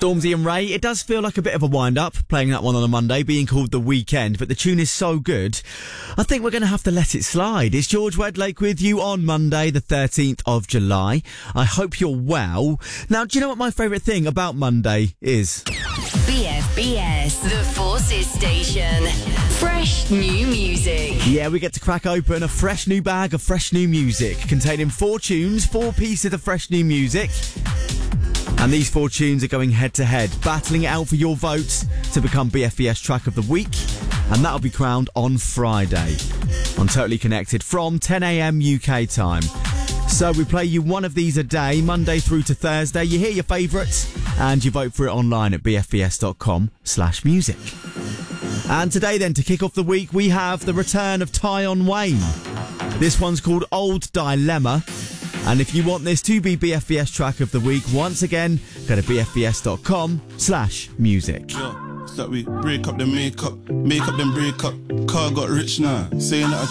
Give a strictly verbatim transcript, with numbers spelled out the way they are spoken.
Stormzy and Ray, it does feel like a bit of a wind-up, playing that one on a Monday, being called The Weekend, but the tune is so good, I think we're going to have to let it slide. It's George Wedlake with you on Monday, the thirteenth of July. I hope you're well. Now, do you know what my favourite thing about Monday is? B F B S, the Forces Station. Fresh new music. Yeah, we get to crack open a fresh new bag of fresh new music, containing four tunes, four pieces of fresh new music. And these four tunes are going head-to-head, battling it out for your votes to become B F B S Track of the Week. And that'll be crowned on Friday on Totally Connected from ten a.m. U K time. So we play you one of these a day, Monday through to Thursday. You hear your favourites and you vote for it online at bfbs.com slash music. And today then, to kick off the week, we have the return of Tyon Wayne. This one's called Old Dilemma. And if you want this to be B F B S Track of the Week, once again, go to bfbs.com slash music. Yo, it's that we break up the makeup, make up then break up. Car got rich now, saying that I